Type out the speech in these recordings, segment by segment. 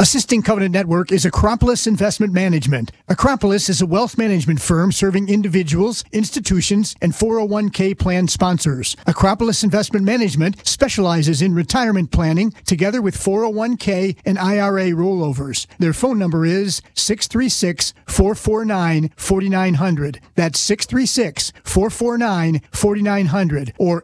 Assisting Covenant Network is Acropolis Investment Management. Acropolis is a wealth management firm serving individuals, institutions, and 401k plan sponsors. Acropolis Investment Management specializes in retirement planning together with 401k and IRA rollovers. Their phone number is 636-449-4900. That's 636-449-4900 or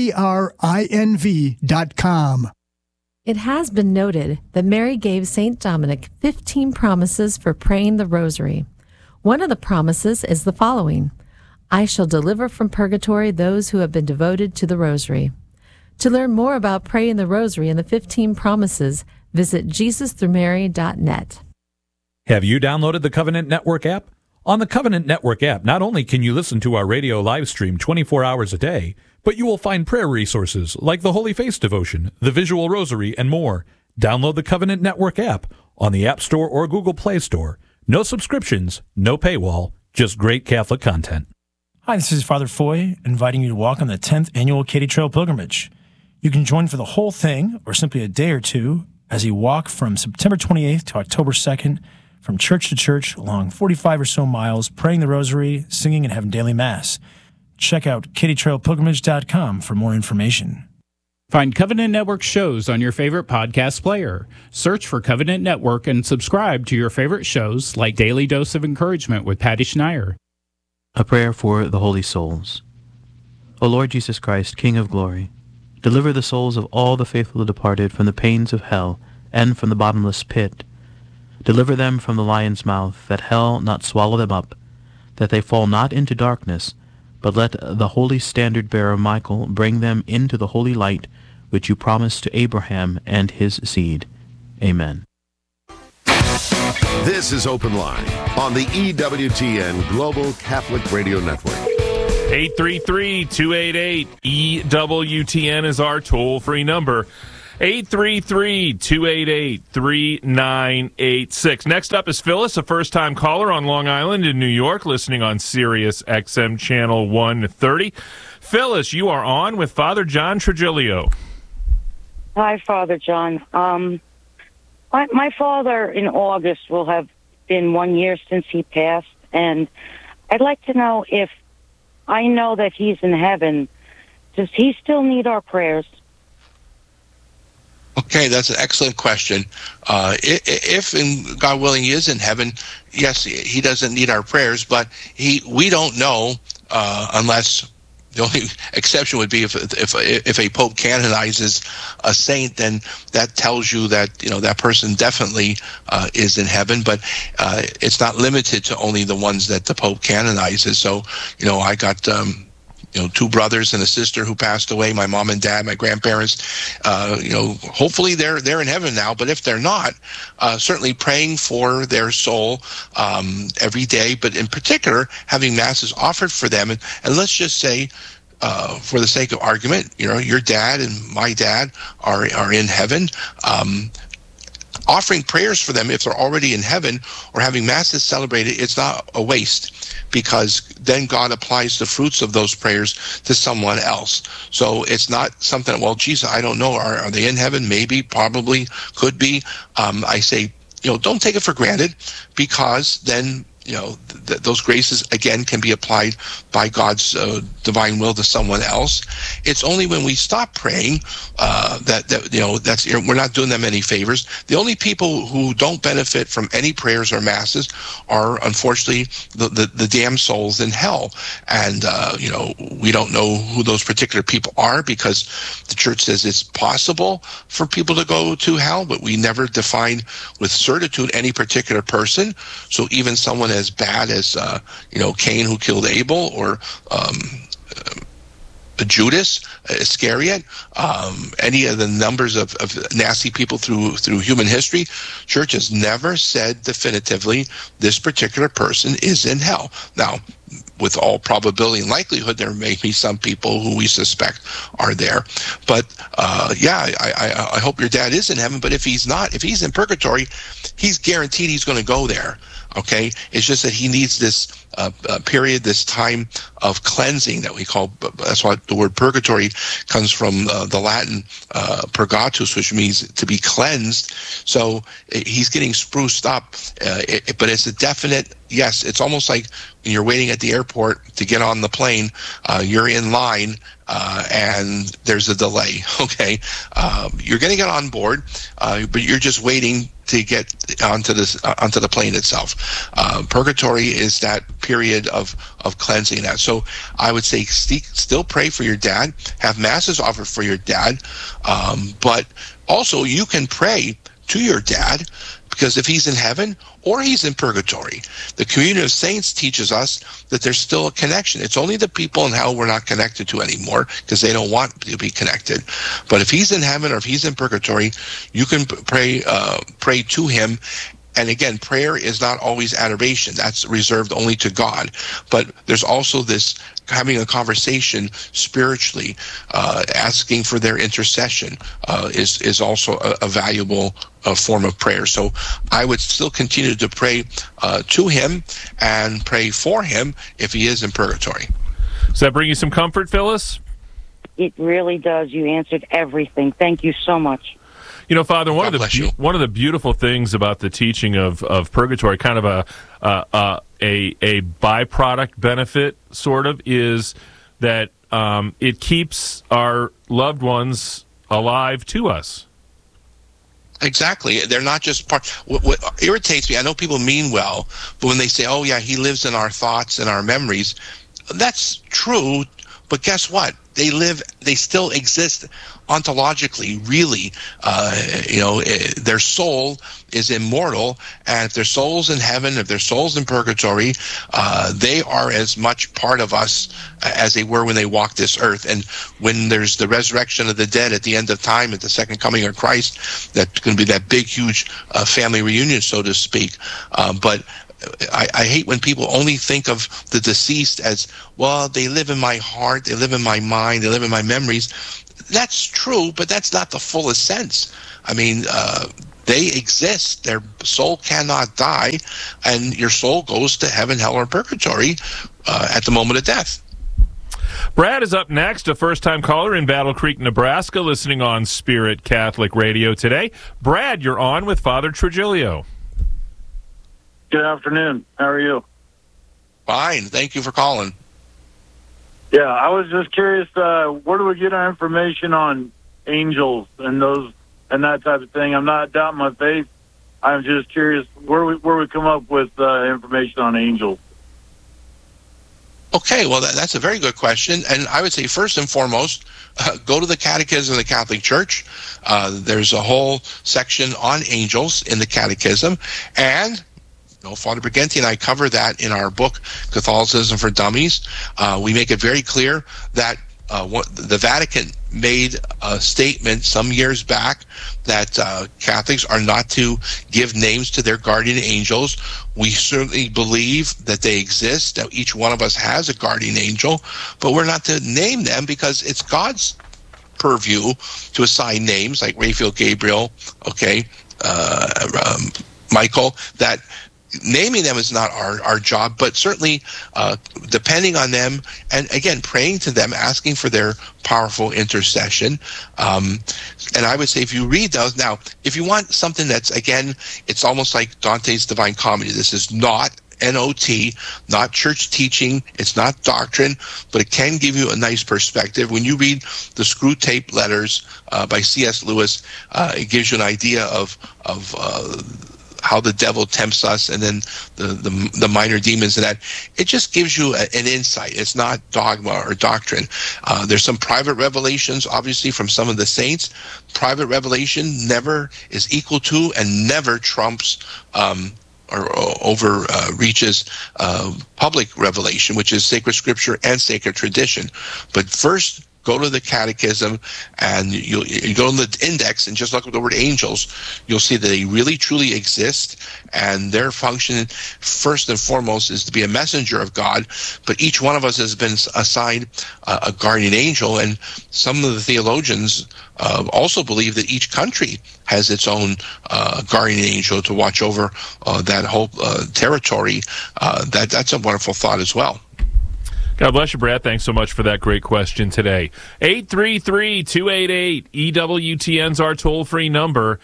acrinv.com. It has been noted that Mary gave St. Dominic 15 promises for praying the rosary. One of the promises is the following: I shall deliver from purgatory those who have been devoted to the rosary. To learn more about praying the rosary and the 15 promises, visit JesusThroughMary.net. Have you downloaded the Covenant Network app? On the Covenant Network app, not only can you listen to our radio live stream 24 hours a day, but you will find prayer resources like the Holy Face Devotion, the Visual Rosary, and more. Download the Covenant Network app on the App Store or Google Play Store. No subscriptions, no paywall, just great Catholic content. Hi, this is Father Foy, inviting you to walk on the 10th Annual Katy Trail Pilgrimage. You can join for the whole thing, or simply a day or two, as you walk from September 28th to October 2nd, from church to church, along 45 or so miles, praying the rosary, singing, and having daily Mass. Check out KatyTrailPilgrimage.com for more information. Find Covenant Network shows on your favorite podcast player. Search for Covenant Network and subscribe to your favorite shows like Daily Dose of Encouragement with Patty Schneier. A prayer for the holy souls. O Lord Jesus Christ, King of glory, deliver the souls of all the faithful departed from the pains of hell and from the bottomless pit. Deliver them from the lion's mouth, that hell not swallow them up, that they fall not into darkness, but let the holy standard-bearer Michael bring them into the holy light, which you promised to Abraham and his seed. Amen. This is Open Line on the EWTN Global Catholic Radio Network. 833-288-EWTN is our toll-free number. 833-288-3986. Next up is Phyllis, a first-time caller on Long Island in New York, listening on Sirius XM Channel 130. Phyllis, you are on with Father John Trigilio. Hi, Father John. My father in August will have been 1 year since he passed, and I'd like to know if I know that he's in heaven, does he still need our prayers? Okay, that's an excellent question. If, and God willing, he is in heaven, yes, he doesn't need our prayers, but we don't know unless the only exception would be if a pope canonizes a saint, then that tells you that that person definitely is in heaven. But it's not limited to only the ones that the pope canonizes. So I got two brothers and a sister who passed away, my mom and dad, my grandparents. Hopefully they're in heaven now, but if they're not, certainly praying for their soul every day, but in particular having masses offered for them. And let's just say, for the sake of argument, your dad and my dad are in heaven. Offering prayers for them if they're already in heaven or having masses celebrated, it's not a waste, because then God applies the fruits of those prayers to someone else. So it's not something, well, Jesus, I don't know, are they in heaven? Maybe, probably, could be. I say, don't take it for granted, because then those graces again can be applied by God's divine will to someone else. It's only when we stop praying that's we're not doing them any favors. The only people who don't benefit from any prayers or masses are, unfortunately, the damned souls in hell. And we don't know who those particular people are, because the Church says it's possible for people to go to hell, but we never define with certitude any particular person. So even someone as bad as Cain, who killed Abel, or Judas Iscariot, any of the numbers of nasty people through human history, Church has never said definitively this particular person is in hell. Now, with all probability and likelihood, there may be some people who we suspect are there. But I hope your dad is in heaven. But if he's not, if he's in purgatory, he's guaranteed he's going to go there. Okay, it's just that he needs this period, this time of cleansing that we call. That's why the word purgatory comes from the Latin purgatus, which means to be cleansed. So he's getting spruced up, but it's a definite. Yes, it's almost like when you're waiting at the airport to get on the plane. You're in line. And there's a delay. Okay, you're going to get on board, but you're just waiting to get onto the plane itself. Purgatory is that period of cleansing that. So I would say still pray for your dad, have masses offered for your dad, but also you can pray to your dad, because if he's in heaven or he's in purgatory, the communion of saints teaches us that there's still a connection. It's only the people in hell we're not connected to anymore because they don't want to be connected. But if he's in heaven or if he's in purgatory, you can pray to him. And again, prayer is not always adoration. That's reserved only to God. But there's also this having a conversation spiritually, asking for their intercession is also a valuable form of prayer. So I would still continue to pray to him and pray for him if he is in purgatory. Does that bring you some comfort, Phyllis? It really does. You answered everything. Thank you so much. You know, Father, one of the beautiful things about the teaching of purgatory, kind of a byproduct benefit, sort of, is that it keeps our loved ones alive to us. Exactly. They're not just part. What irritates me, I know people mean well, but when they say, "Oh yeah, he lives in our thoughts and our memories," that's true. But guess what? They still exist ontologically, really. Their soul is immortal, and if their soul's in heaven, if their soul's in purgatory, they are as much part of us as they were when they walked this earth. And when there's the resurrection of the dead at the end of time, at the second coming of Christ, that's going to be that big, huge family reunion, so to speak. But I hate when people only think of the deceased as, well, they live in my heart, they live in my mind, they live in my memories. That's true, but that's not the fullest sense. I mean, they exist. Their soul cannot die, and your soul goes to heaven, hell, or purgatory at the moment of death. Brad is up next, a first-time caller in Battle Creek, Nebraska, listening on Spirit Catholic Radio today. Brad, you're on with Father Trigilio. Good afternoon. How are you? Fine. Thank you for calling. Yeah, I was just curious, where do we get our information on angels and that type of thing? I'm not doubting my faith. I'm just curious where we come up with information on angels. Okay, well, that's a very good question. And I would say first and foremost, go to the Catechism of the Catholic Church. There's a whole section on angels in the Catechism. And Father Briganti and I cover that in our book, Catholicism for Dummies. We make it very clear that the Vatican made a statement some years back that Catholics are not to give names to their guardian angels. We certainly believe that they exist, that each one of us has a guardian angel, but we're not to name them because it's God's purview to assign names like Raphael, Gabriel, Michael, that naming them is not our job, but certainly depending on them and, again, praying to them, asking for their powerful intercession. And I would say if you read those, now, if you want something that's, again, it's almost like Dante's Divine Comedy. This is not NOT, not church teaching, it's not doctrine, but it can give you a nice perspective. When you read the Screw Tape Letters by C.S. Lewis, it gives you an idea of how the devil tempts us, and then the minor demons, and that it just gives you an insight. It's not dogma or doctrine. There's some private revelations, obviously, from some of the saints. Private revelation never is equal to and never trumps or overreaches public revelation, which is sacred scripture and sacred tradition. But first, go to the Catechism and you go in the index and just look up the word angels. You'll see that they really truly exist, and their function, first and foremost, is to be a messenger of God. But each one of us has been assigned a guardian angel, and some of the theologians also believe that each country has its own guardian angel to watch over that whole territory. That's a wonderful thought as well. God bless you, Brad. Thanks so much for that great question today. 833-288-EWTN's our toll-free number,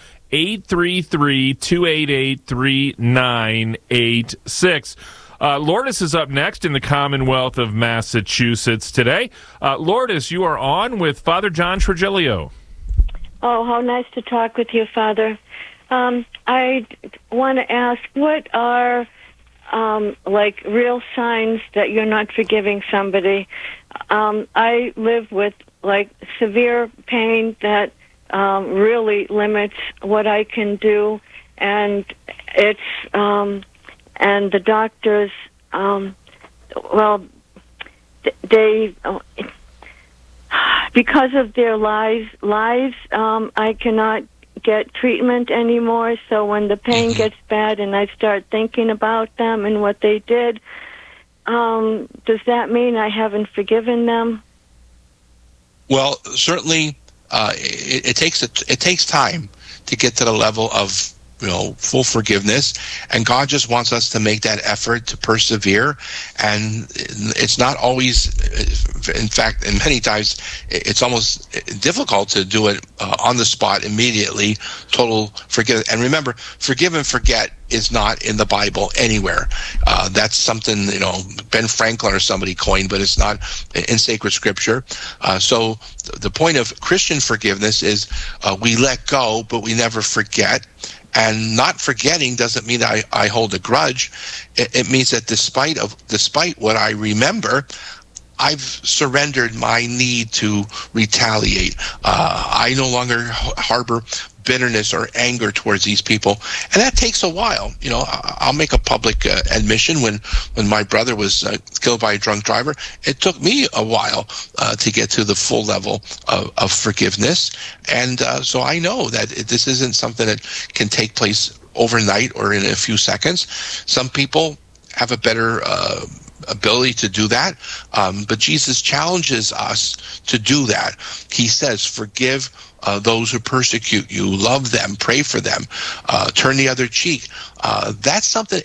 833-288-3986. Lourdes is up next in the Commonwealth of Massachusetts today. Lourdes, you are on with Father John Trigilio. Oh, how nice to talk with you, Father. I want to ask, what are like real signs that you're not forgiving somebody? I live with like severe pain that really limits what I can do, and it's and the doctors, they because of their lies, I cannot get treatment anymore. So when the pain gets bad and I start thinking about them and what they did, does that mean I haven't forgiven them? Well, certainly, it takes time to get to the level of full forgiveness, and God just wants us to make that effort to persevere. And it's not always, in fact, and many times it's almost difficult to do it on the spot immediately. Total forgive. And remember, forgive and forget is not in the Bible anywhere. That's something Ben Franklin or somebody coined, but it's not in sacred scripture. So the point of Christian forgiveness is we let go, but we never forget. And not forgetting doesn't mean I hold a grudge. It means that despite what I remember, I've surrendered my need to retaliate. I no longer harbor bitterness or anger towards these people, and that takes a while. I'll make a public admission. When my brother was killed by a drunk driver, it took me a while to get to the full level of forgiveness, and so I know that this isn't something that can take place overnight or in a few seconds. Some people have a better ability to do that, but Jesus challenges us to do that. He says, forgive those who persecute you, love them, pray for them, turn the other cheek. That's something